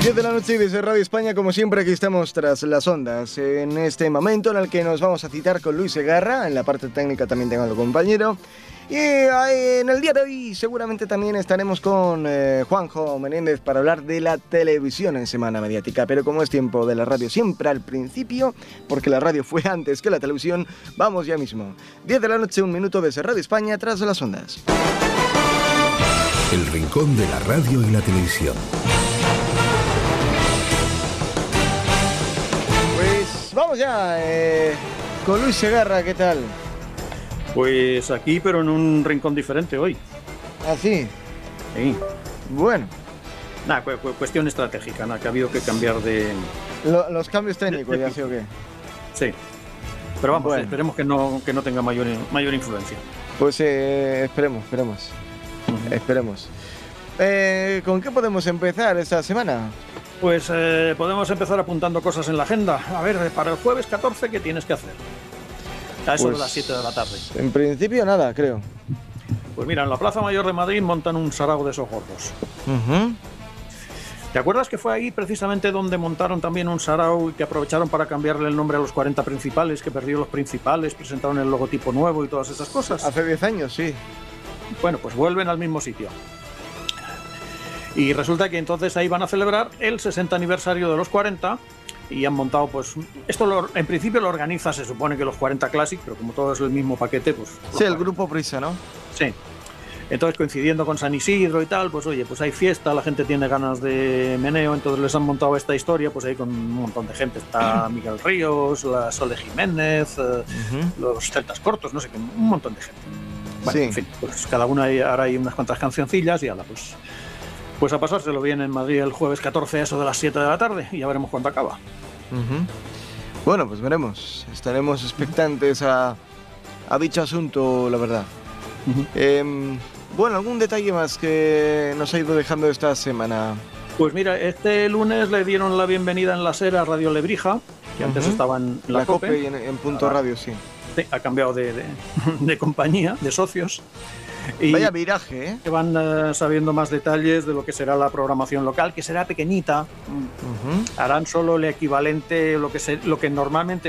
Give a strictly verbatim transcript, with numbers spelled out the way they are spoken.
diez de la noche desde Radio España, como siempre, aquí estamos tras las ondas, en este momento en el que nos vamos a citar con Luis Segarra. En la parte técnica también tengo al compañero. Y eh, en el día de hoy seguramente también estaremos con eh, Juanjo Menéndez para hablar de la televisión en Semana Mediática. Pero como es tiempo de la radio siempre al principio, porque la radio fue antes que la televisión, vamos ya mismo. diez de la noche, un minuto desde Radio España, tras las ondas. El rincón de la radio y la televisión. Pues vamos ya eh, con Luis Segarra, ¿qué tal? Pues aquí, pero en un rincón diferente hoy. ¿Ah, sí? Sí. Bueno. Nada, cu cu cuestión estratégica, nada, que ha habido que cambiar de... Lo, los cambios técnicos, de, de, ya sé o qué. Sí. Pero vamos, bueno. esperemos que no, que no tenga mayor, mayor influencia. Pues eh, esperemos, esperemos. Uh-huh. Esperemos. Eh, ¿Con qué podemos empezar esta semana? Pues eh, podemos empezar apuntando cosas en la agenda. A ver, para el jueves catorce, ¿qué tienes que hacer? A eso pues, de las siete de la tarde. En principio nada, creo. Pues mira, en la Plaza Mayor de Madrid montan un sarao de esos gordos. Uh-huh. ¿Te acuerdas que fue ahí precisamente donde montaron también un sarao y que aprovecharon para cambiarle el nombre a los cuarenta principales, que perdió los principales, presentaron el logotipo nuevo y todas esas cosas? Hace diez años, sí. Bueno, pues vuelven al mismo sitio. Y resulta que entonces ahí van a celebrar el sesenta aniversario de los cuarenta y han montado, pues, esto lo, en principio lo organiza, se supone que los cuarenta Classic, pero como todo es el mismo paquete, pues... Sí, el grupo Prisa, ¿no? Sí. Entonces, coincidiendo con San Isidro y tal, pues oye, pues hay fiesta, la gente tiene ganas de meneo, entonces les han montado esta historia, pues ahí con un montón de gente. Está Miguel Ríos, la Sole Jiménez, uh-huh. los Celtas Cortos, no sé qué, un montón de gente. Bueno, sí. En fin, pues cada una hay, ahora hay unas cuantas cancioncillas y ala, pues... Pues a pasárselo bien en Madrid el jueves catorce, eso de las siete de la tarde, y ya veremos cuándo acaba. Uh-huh. Bueno, pues veremos. Estaremos expectantes a, a dicho asunto, la verdad. Uh-huh. eh, bueno, ¿algún detalle más que nos ha ido dejando esta semana? Pues mira, este lunes le dieron la bienvenida en la SER a Radio Lebrija, que uh-huh. antes estaba en la, la COPE. COPE y en, en Punto Radio, sí. Sí, ha cambiado de, de, de compañía, de socios. Y vaya viraje, ¿eh? Que van uh, sabiendo más detalles de lo que será la programación local, que será pequeñita. Uh-huh. Harán solo el equivalente, lo que, se, lo que normalmente